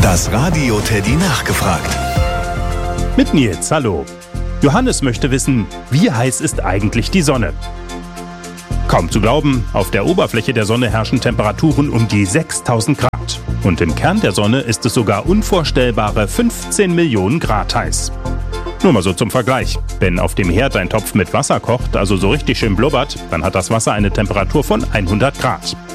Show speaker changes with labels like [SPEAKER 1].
[SPEAKER 1] Das Radio Teddy nachgefragt.
[SPEAKER 2] Mit Nils, hallo. Johannes möchte wissen, wie heiß ist eigentlich die Sonne? Kaum zu glauben, auf der Oberfläche der Sonne herrschen Temperaturen um die 6000 Grad. Und im Kern der Sonne ist es sogar unvorstellbare 15 Millionen Grad heiß. Nur mal so zum Vergleich. Wenn auf dem Herd ein Topf mit Wasser kocht, also so richtig schön blubbert, dann hat das Wasser eine Temperatur von 100 Grad.